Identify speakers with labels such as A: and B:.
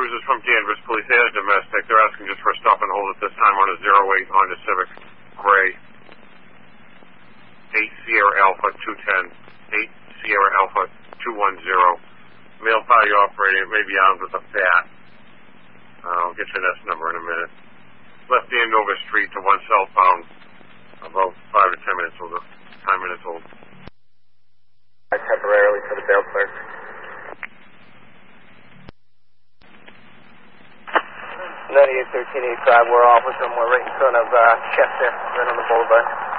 A: cruisers from Danvers Police and domestic. They're asking just for a stop and hold at this time on a 08 Honda Civic Gray. 8 Sierra Alpha 210. 8 Sierra Alpha 210. Male party operator may be armed with a bat. I'll get you an S number in a minute. Left the Andover Street to one southbound, about 5 to 10 minutes old. 10 minutes old.
B: Temporarily for the bail clerk. 981385, we're off with them. We're right in front of Chester, right on the boulevard.